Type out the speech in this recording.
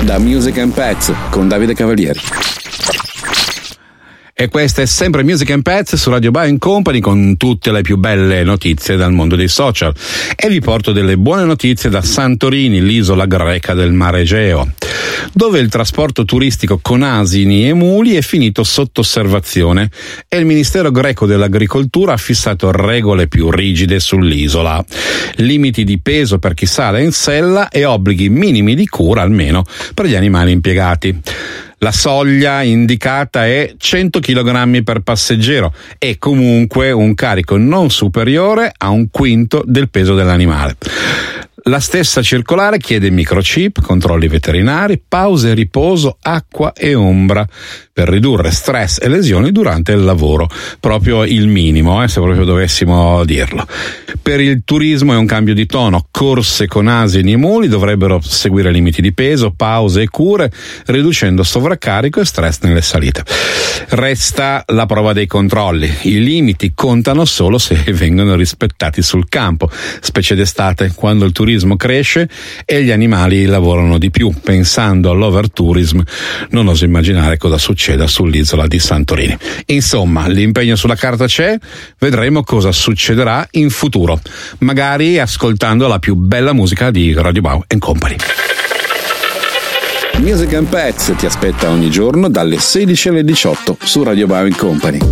da Music and Pets con Davide Cavalieri. E questa è sempre Music and Pets su Radio Bio & Company con tutte le più belle notizie dal mondo dei social. E vi porto delle buone notizie da Santorini, l'isola greca del Mare Egeo, dove il trasporto turistico con asini e muli è finito sotto osservazione e il Ministero greco dell'Agricoltura ha fissato regole più rigide sull'isola. Limiti di peso per chi sale in sella e obblighi minimi di cura almeno per gli animali impiegati. La soglia indicata è 100 kg per passeggero e comunque un carico non superiore a un quinto del peso dell'animale. La stessa circolare chiede microchip, controlli veterinari, pause e riposo, acqua e ombra per ridurre stress e lesioni durante il lavoro. Proprio il minimo, se proprio dovessimo dirlo. Per il turismo è un cambio di tono. Corse con asini e muli dovrebbero seguire limiti di peso, pause e cure, riducendo sovraccarico e stress nelle salite. Resta la prova dei controlli. I limiti contano solo se vengono rispettati sul campo, specie d'estate, quando il turismo cresce e gli animali lavorano di più. Pensando all'overtourism, non oso immaginare cosa succeda sull'isola di Santorini. Insomma, l'impegno sulla carta c'è, vedremo cosa succederà in futuro, magari ascoltando la più bella musica di Radio Bio & Company. Music and Pets ti aspetta ogni giorno dalle 16 alle 18 su Radio Bio & Company.